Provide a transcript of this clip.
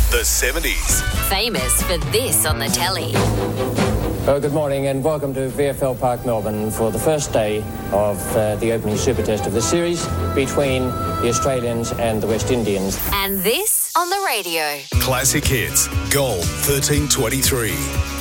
The 70s. Famous for this on the telly. Well, good morning and welcome to VFL Park, Melbourne for the first day of the opening Super Test of the series between the Australians and the West Indians. And this on the radio. Classic hits. Gold 1323.